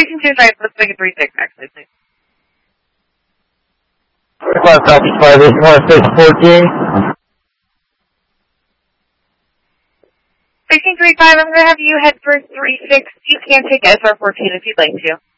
Station 2 let's make it 3-6 actually, please. 45 Falcon 5, 8 14. Station 35, I'm going to have you head for 3-6. You can take SR14 if you'd like to.